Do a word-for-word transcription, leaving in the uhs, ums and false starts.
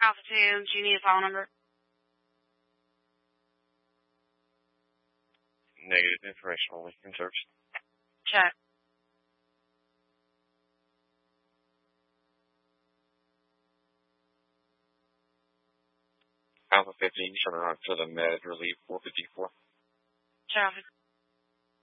Alpha two, do you need a phone number? Negative information only. In service. Check. Alpha fifteen, turn around to the med relief four fifty-four. Check.